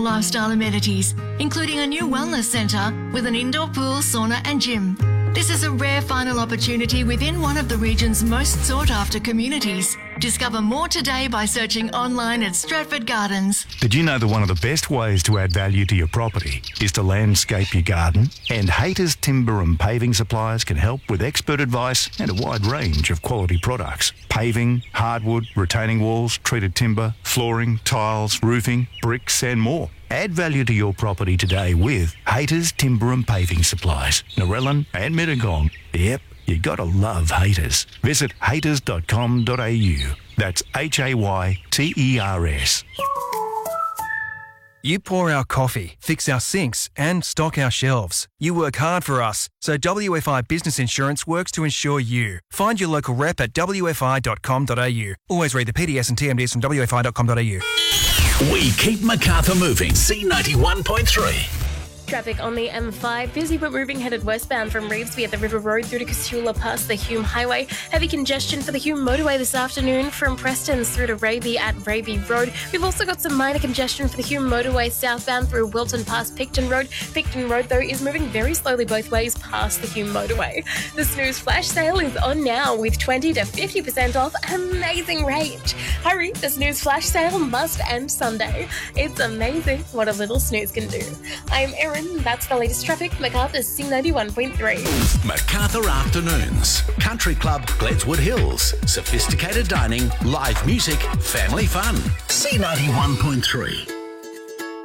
lifestyle amenities, including a new wellness centre with an indoor pool, sauna and gym. This is a rare final opportunity within one of the region's most sought-after communities. Discover more today by searching online at Stratford Gardens. Did you know that one of the best ways to add value to your property is to landscape your garden? And Hayter's Timber and Paving Suppliers can help with expert advice and a wide range of quality products. Paving, hardwood, retaining walls, treated timber, flooring, tiles, roofing, bricks and more. Add value to your property today with Hayter's Timber and Paving Supplies, Narellan and Mittagong. Yep, you gotta love Hayters. Visit hayters.com.au. That's Hayters. You pour our coffee, fix our sinks and stock our shelves. You work hard for us, so WFI Business Insurance works to insure you. Find your local rep at wfi.com.au. Always read the PDS and TMDs from wfi.com.au. We keep Macarthur moving. C91.3. Traffic on the M5, busy but moving, headed westbound from Revesby at the River Road through to Casula past the Hume Highway. Heavy congestion for the Hume motorway this afternoon from Preston's through to Raby at Raby Road. We've also got some minor congestion for the Hume motorway southbound through Wilton past Picton Road. Picton Road, though, is moving very slowly both ways past the Hume motorway. The Snooze Flash sale is on now with 20 to 50% off. Amazing range. Hurry, the Snooze Flash sale must end Sunday. It's amazing what a little snooze can do. I'm Erin. That's the latest traffic. Macarthur's C91.3. Macarthur Afternoons. Country Club, Gledswood Hills. Sophisticated dining, live music, family fun. C91.3.